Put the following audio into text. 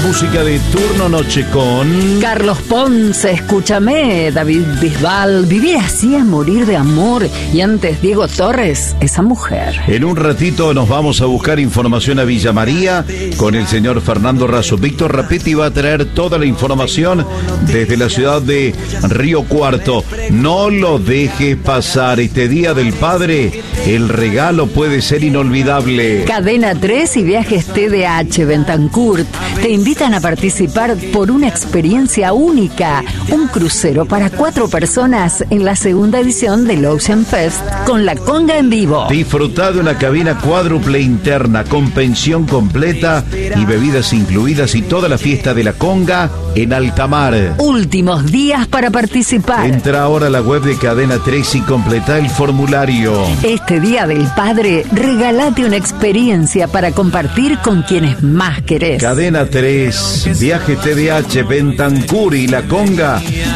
música de Turno Noche con Carlos Ponce, escúchame, David Bisbal, vivir así es morir de amor. Y antes Diego Torres, esa mujer. En un ratito nos vamos a buscar información a Villa María con el señor Fernando Razo. Víctor Rapetti va a traer toda la información desde la ciudad de Río Cuarto. No lo dejes pasar este Día del Padre. El regalo puede ser inolvidable. Cadena 3 y Viajes TDH Bentancur te invitan a participar por una experiencia única, un crucero para 4 personas en la segunda edición del Ocean Fest con la conga en vivo. Disfrutá de una cabina cuádruple interna con pensión completa y bebidas incluidas y toda la fiesta de la conga en alta mar. Últimos días para participar. Entra ahora a la web de Cadena 3 y completa el formulario. Este Día del Padre, regálate una experiencia para compartir con quienes más querés. Cadena 3, Viajes TDH, Bentancur y La Conga